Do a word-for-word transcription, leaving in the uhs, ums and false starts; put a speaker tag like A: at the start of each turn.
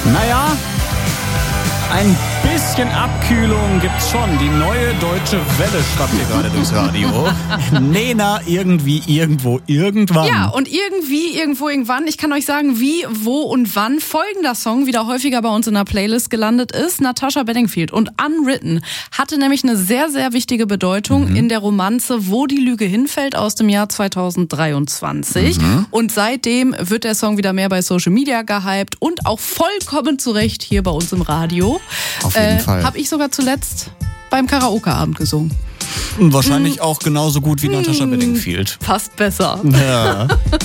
A: Naja, ein bisschen Abkühlung gibt's schon. Die neue deutsche Welle schwappt hier gerade durchs Radio. Nena, irgendwie, irgendwo, irgendwann.
B: Ja, und irgendwie, irgendwo, irgendwann. Ich kann euch sagen, wie, wo und wann folgender Song wieder häufiger bei uns in der Playlist gelandet ist. Natasha Bedingfield und Unwritten hatte nämlich eine sehr, sehr wichtige Bedeutung mhm. in der Romanze Wo die Lüge hinfällt aus dem Jahr zweitausenddreiundzwanzig. Mhm. Und seitdem wird der Song wieder mehr bei Social Media gehypt und auch vollkommen zu Recht hier bei uns im Radio.
A: Auf jeden
B: äh,
A: Fall.
B: Habe ich sogar zuletzt beim Karaoke-Abend gesungen.
A: Wahrscheinlich auch genauso gut wie Natasha Bedingfield.
B: Fast besser.
A: Ja.